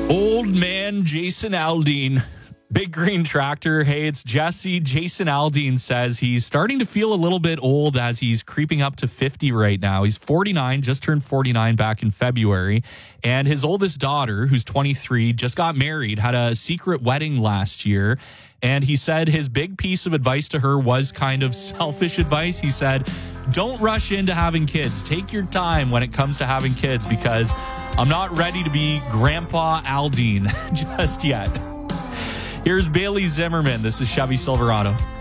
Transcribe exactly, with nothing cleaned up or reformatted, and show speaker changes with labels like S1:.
S1: Old man Jason Aldean, Big Green Tractor. Hey, it's Jesse. Jason Aldean says he's starting to feel a little bit old as he's creeping up to fifty right now. He's forty-nine, just turned forty-nine back in February. And his oldest daughter, who's twenty-three, just got married, had a secret wedding last year. And he said his big piece of advice to her was kind of selfish advice. He said, don't rush into having kids. Take your time when it comes to having kids because I'm not ready to be Grandpa Aldean just yet. Here's Bailey Zimmerman. This is Chevy Silverado.